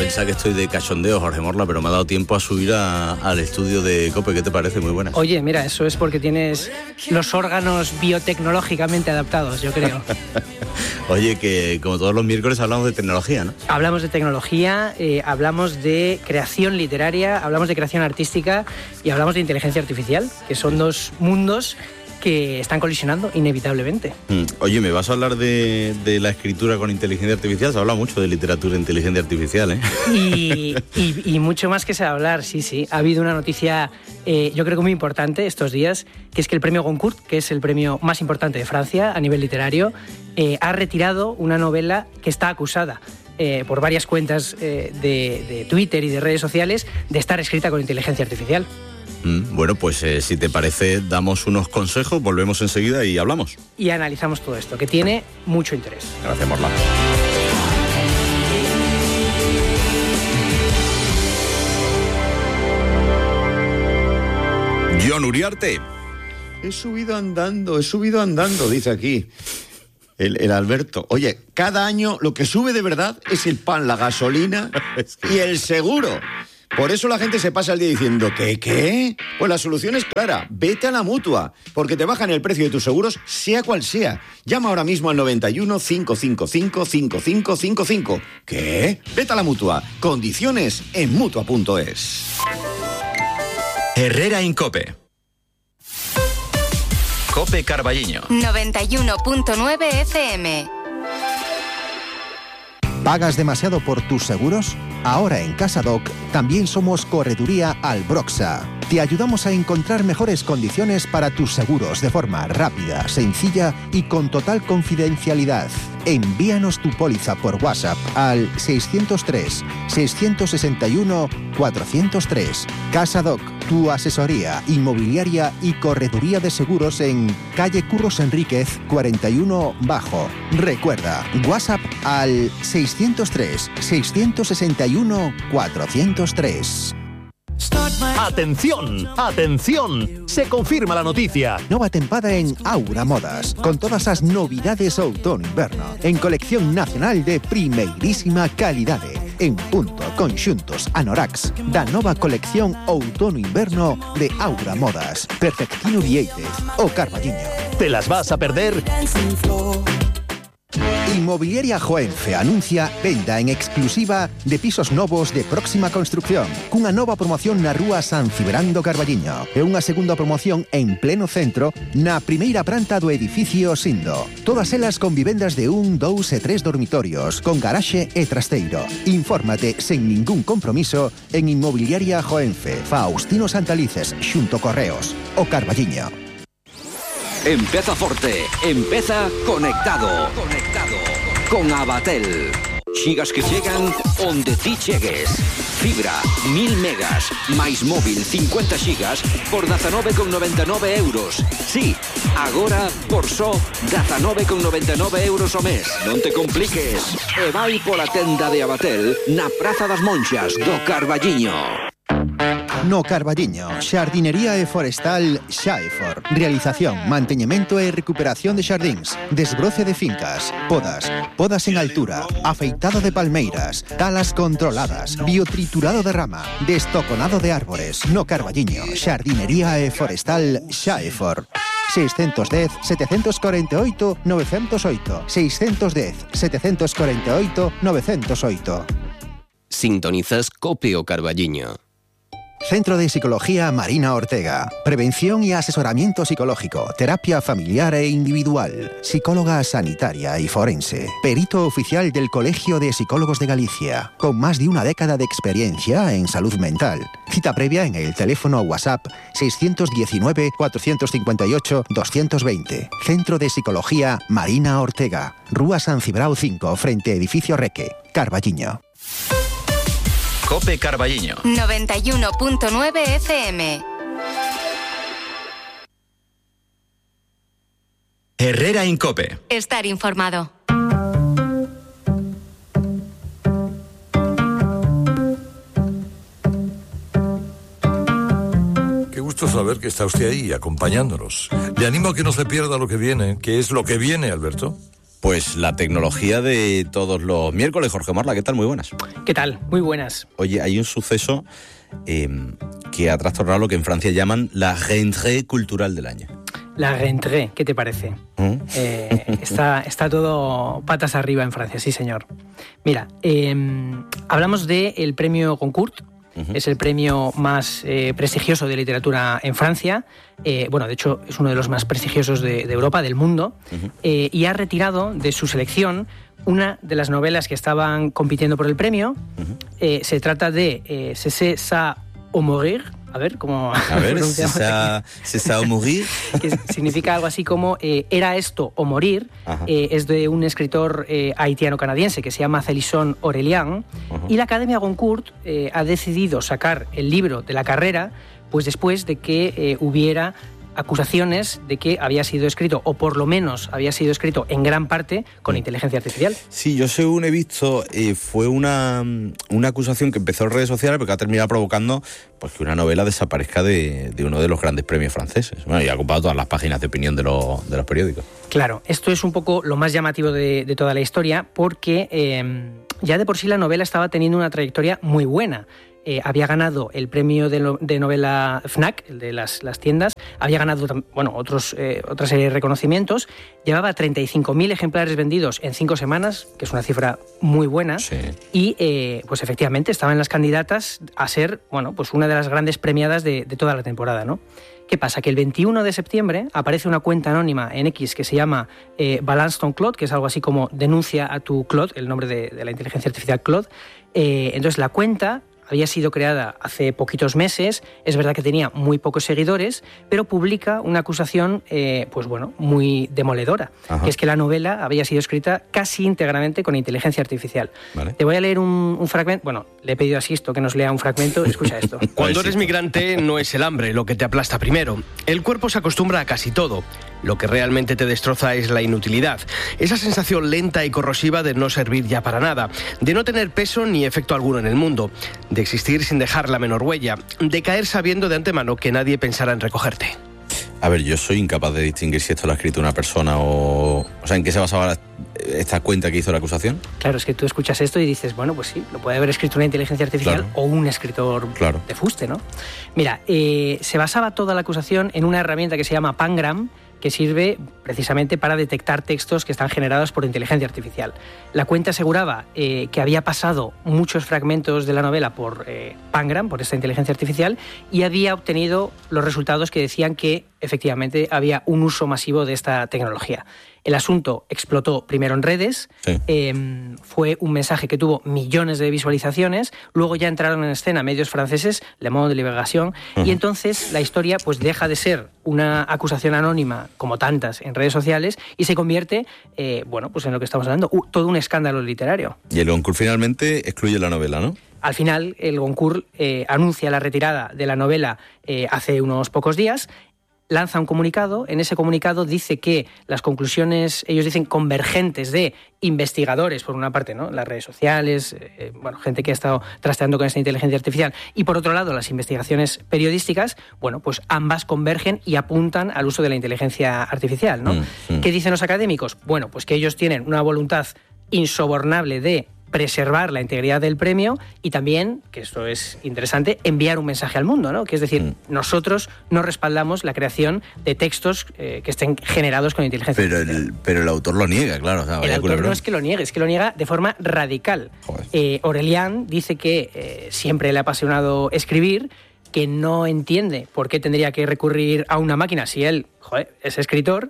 Pensaba que estoy de cachondeo, Jorge Morla, pero me ha dado tiempo a subir al estudio de COPE. ¿Qué te parece? Muy buena. Oye, mira, eso es porque tienes los órganos biotecnológicamente adaptados, yo creo. Oye, que como todos los miércoles hablamos de tecnología, ¿no? Hablamos de tecnología, hablamos de creación literaria, hablamos de creación artística y hablamos de inteligencia artificial, que son dos mundos que están colisionando inevitablemente. Oye, ¿me vas a hablar de la escritura con inteligencia artificial? Se habla mucho de literatura e inteligencia artificial, ¿eh? Y mucho más que se va a hablar, sí. Ha habido una noticia, yo creo que muy importante estos días, que es que el premio Goncourt, que es el premio más importante de Francia a nivel literario, ha retirado una novela que está acusada por varias cuentas de Twitter y de redes sociales de estar escrita con inteligencia artificial. Bueno, pues si te parece, damos unos consejos, volvemos enseguida y hablamos. Y analizamos todo esto, que tiene mucho interés. Gracias, Morla. Jon Uriarte. He subido andando, dice aquí el Alberto. Oye, cada año lo que sube de verdad es el pan, la gasolina y el seguro. Por eso la gente se pasa el día diciendo ¿qué? Pues la solución es clara, vete a la Mutua, porque te bajan el precio de tus seguros sea cual sea. Llama ahora mismo al 91 555 5555. ¿Qué? Vete a la Mutua. Condiciones en Mutua.es. Herrera Incope. Cope Carballiño. 91.9 FM. ¿Pagas demasiado por tus seguros? Ahora en CasaDoc también somos Correduría Albroxa. Te ayudamos a encontrar mejores condiciones para tus seguros de forma rápida, sencilla y con total confidencialidad. Envíanos tu póliza por WhatsApp al 603-661-403. CasaDoc, tu asesoría inmobiliaria y correduría de seguros en calle Curros Enríquez 41 Bajo. Recuerda, WhatsApp al 603-661-403. ¡Atención! ¡Atención! Se confirma la noticia. Nova tempada en Aura Modas, con todas as novidades outono-inverno, en colección nacional de primeirísima calidade, en punto, conxuntos, anoraks, da nova colección outono-inverno de Aura Modas. Perfectino Viéitez, o Carballiño. ¿Te las vas a perder? Inmobiliaria Joenfe anuncia venda en exclusiva de pisos novos de próxima construcción, cunha nova promoción na rúa San Cibrán do Carballiño e unha segunda promoción en pleno centro na primeira planta do edificio Sindo. Todas elas con vivendas de 1, 2 e 3 dormitorios, con garaxe e trasteiro. Infórmate sen ningún compromiso en Inmobiliaria Joenfe, Faustino Santalices, xunto Correos, o Carballiño. Empeza forte, empeza conectado. Con Abatel. Xigas que chegan onde ti chegues. Fibra, 1000 megas, máis móvil 50 xigas por 19,99 euros. Sí, agora por só 19,99 euros o mes. Non te compliques. E vai pola tenda de Abatel na Praza das Monxas do Carballiño. No Carballiño, Xardinería e Forestal Xaefor. Realización, manteñemento e recuperación de xardíns, desbroce de fincas, podas en altura, afeitado de palmeiras, talas controladas, biotriturado de rama, destoconado de árbores. No Carballiño, Xardinería e Forestal Xaefor. 610-748-908 610-748-908. Sintonizas Cope o Carballiño. Centro de Psicología Marina Ortega. Prevención y asesoramiento psicológico, terapia familiar e individual, psicóloga sanitaria y forense, perito oficial del Colegio de Psicólogos de Galicia, con más de una década de experiencia en salud mental. Cita previa en el teléfono WhatsApp 619-458-220. Centro de Psicología Marina Ortega. Rúa San Cibrao 5, frente Edificio Reque, Carballiño. Cope Carballiño. 91.9 FM. Herrera Incope. Estar informado. Qué gusto saber que está usted ahí acompañándonos. Le animo a que no se pierda lo que viene. ¿Qué es lo que viene, Alberto? Pues la tecnología de todos los miércoles. Jorge Marla, ¿qué tal? Muy buenas. ¿Qué tal? Muy buenas. Oye, hay un suceso que ha trastornado lo que en Francia llaman la rentrée cultural del año. La rentrée, ¿qué te parece? Está todo patas arriba en Francia, sí señor. Mira, hablamos del premio Goncourt. Es el premio más prestigioso de literatura en Francia. De hecho, es uno de los más prestigiosos de Europa, del mundo. Y ha retirado de su selección una de las novelas que estaban compitiendo por el premio. Se trata de C'est ça ou mourir. A ver, ¿cómo pronunciamos aquí? C'est ça ou mourir. Que significa algo así como Era esto o morir. Es de un escritor haitiano-canadiense que se llama Célisson Aurelian. Y la Academia Goncourt ha decidido sacar el libro de la carrera pues después de que hubiera acusaciones de que había sido escrito, o por lo menos había sido escrito en gran parte con inteligencia artificial. Sí, yo según he visto, fue una acusación que empezó en redes sociales, pero que ha terminado provocando pues, que una novela desaparezca de uno de los grandes premios franceses. Bueno, y ha ocupado todas las páginas de opinión de los periódicos. Claro, esto es un poco lo más llamativo de toda la historia, porque ya de por sí la novela estaba teniendo una trayectoria muy buena. Había ganado el premio de novela FNAC, el de las tiendas, había ganado otra serie de reconocimientos, llevaba 35.000 ejemplares vendidos en 5 semanas, que es una cifra muy buena, sí. Y pues efectivamente estaba en las candidatas a ser pues una de las grandes premiadas de toda la temporada, ¿no? ¿Qué pasa? Que el 21 de septiembre aparece una cuenta anónima en X que se llama Balance ton Claude, que es algo así como denuncia a tu Claude, el nombre de la inteligencia artificial Claude. Entonces la cuenta había sido creada hace poquitos meses, es verdad que tenía muy pocos seguidores, pero publica una acusación muy demoledora, que es que la novela había sido escrita casi íntegramente con inteligencia artificial. Vale. Te voy a leer un fragmento, le he pedido a Sisto que nos lea un fragmento, escucha esto. Cuando eres migrante no es el hambre lo que te aplasta primero, el cuerpo se acostumbra a casi todo. Lo que realmente te destroza es la inutilidad, esa sensación lenta y corrosiva de no servir ya para nada, de no tener peso ni efecto alguno en el mundo, de existir sin dejar la menor huella, de caer sabiendo de antemano que nadie pensará en recogerte. A ver, yo soy incapaz de distinguir si esto lo ha escrito una persona o sea, ¿en qué se basaba esta cuenta que hizo la acusación? Claro, es que tú escuchas esto y dices, pues sí, lo puede haber escrito una inteligencia artificial, claro, o un escritor de fuste, ¿no? Mira, se basaba toda la acusación en una herramienta que se llama Pangram, que sirve precisamente para detectar textos que están generados por inteligencia artificial. La cuenta aseguraba que había pasado muchos fragmentos de la novela por Pangram, por esta inteligencia artificial, y había obtenido los resultados que decían que efectivamente había un uso masivo de esta tecnología. El asunto explotó primero en redes, sí. Fue un mensaje que tuvo millones de visualizaciones, luego ya entraron en escena medios franceses, Le Monde, Libération, y entonces la historia pues deja de ser una acusación anónima como tantas en redes sociales y se convierte en lo que estamos hablando, todo un escándalo literario. Y el Goncourt finalmente excluye la novela, ¿no? Al final el Goncourt anuncia la retirada de la novela hace unos pocos días. Lanza un comunicado, en ese comunicado dice que las conclusiones, ellos dicen convergentes de investigadores, por una parte, ¿no? Las redes sociales, gente que ha estado trasteando con esta inteligencia artificial, y por otro lado las investigaciones periodísticas, pues ambas convergen y apuntan al uso de la inteligencia artificial, ¿no? ¿Qué dicen los académicos? Pues que ellos tienen una voluntad insobornable de preservar la integridad del premio y también, que esto es interesante, enviar un mensaje al mundo, ¿no? Que es decir, nosotros no respaldamos la creación de textos que estén generados con inteligencia artificial. Pero el autor lo niega, claro. O sea, el autor no es que lo niegue, es que lo niega de forma radical. Aurelian dice que siempre le ha apasionado escribir, que no entiende por qué tendría que recurrir a una máquina si él es escritor.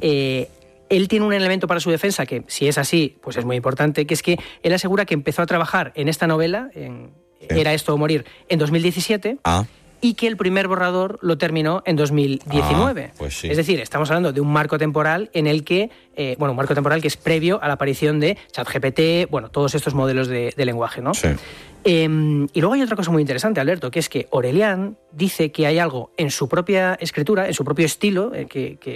Él tiene un elemento para su defensa que, si es así, pues es muy importante, que es que él asegura que empezó a trabajar en esta novela, Era esto o morir, en 2017, y que el primer borrador lo terminó en 2019. Pues sí. Es decir, estamos hablando de un marco temporal en el que, un marco temporal que es previo a la aparición de ChatGPT, todos estos modelos de lenguaje, ¿no? Sí. Y luego hay otra cosa muy interesante, Alberto, que es que Aurelian dice que hay algo en su propia escritura, en su propio estilo, que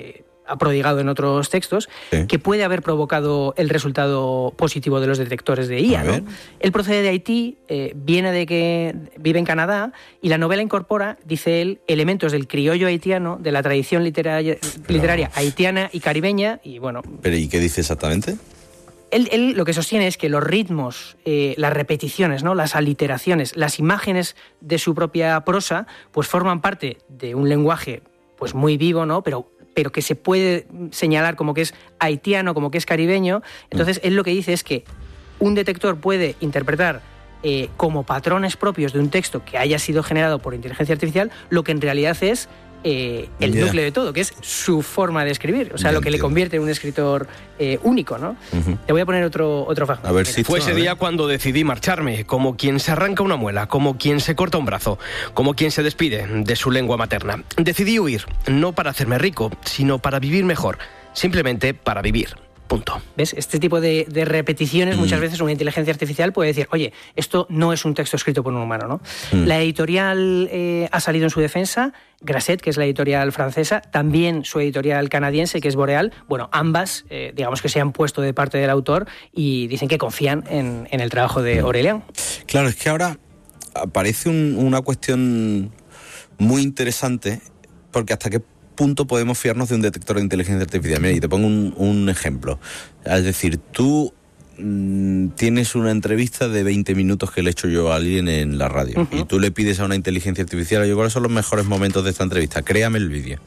ha prodigado en otros textos, que puede haber provocado el resultado positivo de los detectores de IA, ¿no? Él procede de Haití, viene de que vive en Canadá, y la novela incorpora, dice él, elementos del criollo haitiano, de la tradición literaria haitiana y caribeña, y bueno... ¿Pero y qué dice exactamente? Él lo que sostiene es que los ritmos, las repeticiones, ¿no?, las aliteraciones, las imágenes de su propia prosa, pues forman parte de un lenguaje pues muy vivo, ¿no?, pero que se puede señalar como que es haitiano, como que es caribeño. Entonces, él lo que dice es que un detector puede interpretar como patrones propios de un texto que haya sido generado por inteligencia artificial, lo que en realidad es el núcleo de todo, que es su forma de escribir, o sea, lo que le convierte en un escritor único, ¿no? Te voy a poner otro fragmento. A ver si fue ese día cuando decidí marcharme, como quien se arranca una muela, como quien se corta un brazo, como quien se despide de su lengua materna. Decidí huir, no para hacerme rico, sino para vivir mejor, simplemente para vivir. Punto. ¿Ves? Este tipo de repeticiones, muchas veces una inteligencia artificial puede decir, oye, esto no es un texto escrito por un humano, ¿no? La editorial ha salido en su defensa, Grasset, que es la editorial francesa, también su editorial canadiense, que es Boreal. Bueno, ambas, digamos que se han puesto de parte del autor y dicen que confían en el trabajo de Aurélien. Claro, es que ahora aparece una cuestión muy interesante, porque hasta qué punto podemos fiarnos de un detector de inteligencia artificial. Mira, y te pongo un ejemplo. Es decir, tú tienes una entrevista de 20 minutos que le he hecho yo a alguien en la radio, y tú le pides a una inteligencia artificial, oye, ¿cuáles son los mejores momentos de esta entrevista? Créame el vídeo.